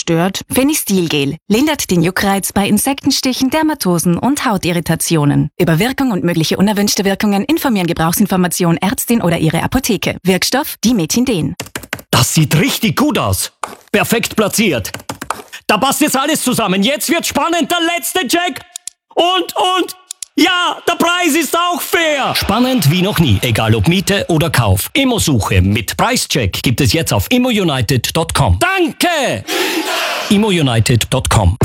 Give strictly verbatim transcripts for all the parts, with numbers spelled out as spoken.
stört? Phenistilgel lindert den Juckreiz bei Insektenstichen, Dermatosen und Hautirritationen. Über Wirkung und mögliche unerwünschte Wirkungen informieren Gebrauchsinformation Ärztin oder ihre Apotheke. Wirkstoff Dimethinden. Das sieht richtig gut aus. Perfekt platziert. Da passt jetzt alles zusammen. Jetzt wird spannend, der letzte Check. Und, und, ja, der Preis ist auch fair. Spannend wie noch nie, egal ob Miete oder Kauf. Immosuche mit Preischeck gibt es jetzt auf immounited punkt com. Danke! immounited punkt com.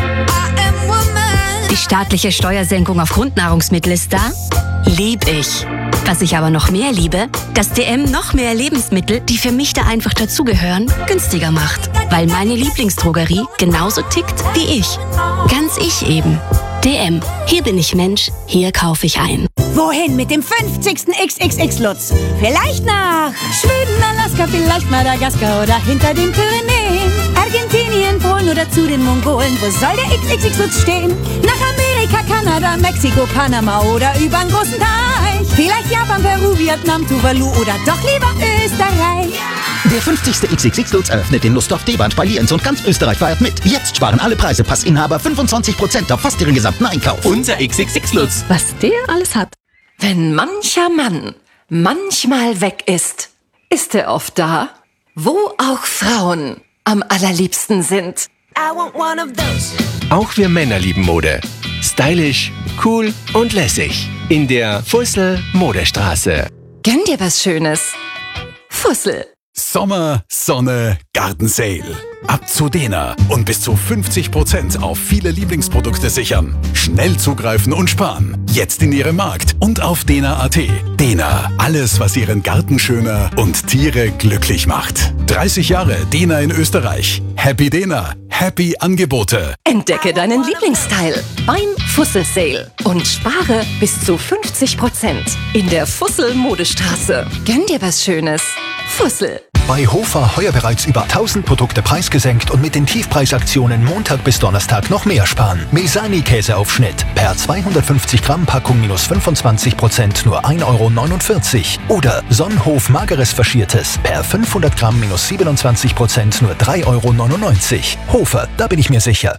Die staatliche Steuersenkung auf Grundnahrungsmittel ist da? Lieb ich. Was ich aber noch mehr liebe, dass D M noch mehr Lebensmittel, die für mich da einfach dazugehören, günstiger macht. Weil meine Lieblingsdrogerie genauso tickt wie ich. Ganz ich eben. D M. Hier bin ich Mensch, hier kaufe ich ein. Wohin mit dem fünfzigsten X X X-Lutz? Vielleicht nach Schweden, Alaska, vielleicht Madagaskar oder hinter den Pyrenäen. Argentinien, Polen oder zu den Mongolen. Wo soll der X X X-Lutz stehen? Nach Amerika, Kanada, Mexiko, Panama oder über einen großen Teich. Vielleicht Japan, Peru, Vietnam, Tuvalu oder doch lieber Österreich. Der fünfzigste X X X-Lutz eröffnet in Lustdorf, Deband bei Lienz und ganz Österreich feiert mit. Jetzt sparen alle Preise, Passinhaber fünfundzwanzig Prozent auf fast ihren gesamten Einkauf. Unser X X X-Lutz. Was der alles hat. Wenn mancher Mann manchmal weg ist, ist er oft da, wo auch Frauen am allerliebsten sind. Auch wir Männer lieben Mode. Stylisch, cool und lässig. In der Fussel Modestraße. Gönn dir was Schönes. Fussel. Sommer, Sonne, Gartensale. Ab zu Dena und bis zu fünfzig Prozent auf viele Lieblingsprodukte sichern. Schnell zugreifen und sparen. Jetzt in Ihrem Markt und auf dena punkt at. Dena, alles was Ihren Garten schöner und Tiere glücklich macht. dreißig Jahre Dena in Österreich. Happy Dena, happy Angebote. Entdecke deinen Lieblingsstyle beim Fussel Sale und spare bis zu fünfzig Prozent in der Fussel Modestraße. Gönn dir was Schönes. Fussel. Bei Hofer heuer bereits über tausend Produkte preisgesenkt und mit den Tiefpreisaktionen Montag bis Donnerstag noch mehr sparen. Mesani-Käseaufschnitt per zweihundertfünfzig Gramm Packung minus fünfundzwanzig Prozent nur ein Euro neunundvierzig. Oder Sonnenhof Mageres Faschiertes per fünfhundert Gramm minus siebenundzwanzig Prozent nur drei Euro neunundneunzig. Hofer, da bin ich mir sicher.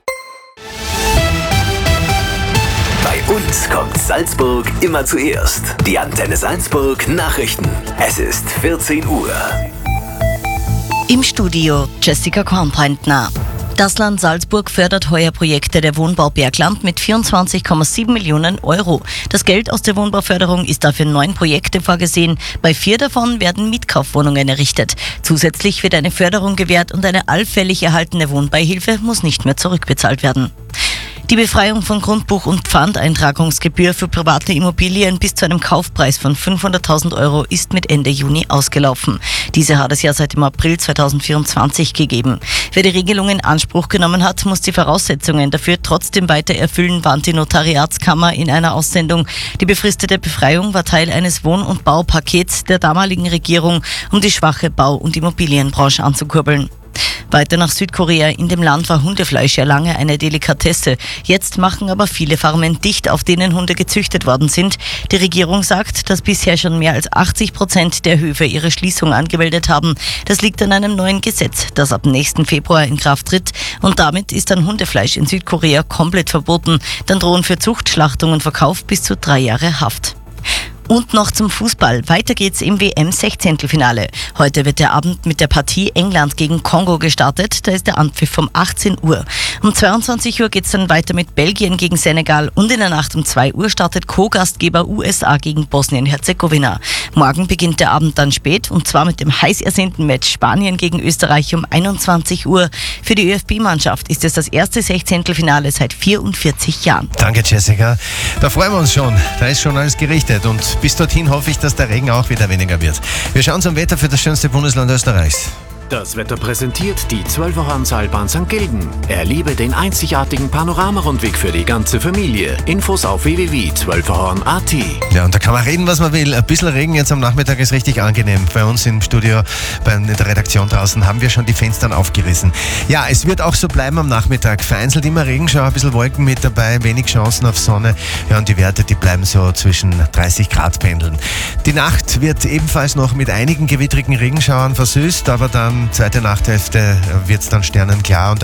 Bei uns kommt Salzburg immer zuerst. Die Antenne Salzburg Nachrichten. Es ist vierzehn Uhr. Im Studio Jessica Kornbreitner. Das Land Salzburg fördert heuer Projekte der Wohnbau Bergland mit vierundzwanzig Komma sieben Millionen Euro. Das Geld aus der Wohnbauförderung ist dafür neun Projekte vorgesehen. Bei vier davon werden Mietkaufwohnungen errichtet. Zusätzlich wird eine Förderung gewährt und eine allfällig erhaltene Wohnbeihilfe muss nicht mehr zurückbezahlt werden. Die Befreiung von Grundbuch- und Pfandeintragungsgebühr für private Immobilien bis zu einem Kaufpreis von fünfhunderttausend Euro ist mit Ende Juni ausgelaufen. Diese hat es ja seit dem April zweitausendvierundzwanzig gegeben. Wer die Regelung in Anspruch genommen hat, muss die Voraussetzungen dafür trotzdem weiter erfüllen, warnt die Notariatskammer in einer Aussendung. Die befristete Befreiung war Teil eines Wohn- und Baupakets der damaligen Regierung, um die schwache Bau- und Immobilienbranche anzukurbeln. Weiter nach Südkorea. In dem Land war Hundefleisch ja lange eine Delikatesse. Jetzt machen aber viele Farmen dicht, auf denen Hunde gezüchtet worden sind. Die Regierung sagt, dass bisher schon mehr als achtzig Prozent der Höfe ihre Schließung angemeldet haben. Das liegt an einem neuen Gesetz, das ab nächsten Februar in Kraft tritt. Und damit ist dann Hundefleisch in Südkorea komplett verboten. Dann drohen für Zucht, Schlachtung und Verkauf bis zu drei Jahre Haft. Und noch zum Fußball. Weiter geht's im W M-Sechzehntelfinale. Heute wird der Abend mit der Partie England gegen Kongo gestartet. Da ist der Anpfiff um achtzehn Uhr. Um zweiundzwanzig Uhr geht's dann weiter mit Belgien gegen Senegal. Und in der Nacht um zwei Uhr startet Co-Gastgeber U S A gegen Bosnien-Herzegowina. Morgen beginnt der Abend dann spät und zwar mit dem heiß ersehnten Match Spanien gegen Österreich um einundzwanzig Uhr. Für die ÖFB-Mannschaft ist es das erste Sechzehntelfinale seit vierundvierzig Jahren. Danke, Jessica. Da freuen wir uns schon. Da ist schon alles gerichtet und bis dorthin hoffe ich, dass der Regen auch wieder weniger wird. Wir schauen zum Wetter für das schönste Bundesland Österreichs. Das Wetter präsentiert die zwölfer Hornseilbahn Sankt Gilgen. Erlebe den einzigartigen Panoramarundweg für die ganze Familie. Infos auf w w w punkt zwölferhorn punkt a t. Ja, und da kann man reden, was man will. Ein bisschen Regen jetzt am Nachmittag ist richtig angenehm. Bei uns im Studio, bei der Redaktion draußen, haben wir schon die Fenster aufgerissen. Ja, es wird auch so bleiben am Nachmittag. Vereinzelt immer Regenschau, ein bisschen Wolken mit dabei, wenig Chancen auf Sonne. Ja, und die Werte, die bleiben so zwischen dreißig Grad pendeln. Die Nacht wird ebenfalls noch mit einigen gewittrigen Regenschauern versüßt, aber dann zweite Nachthälfte wird es dann sternenklar und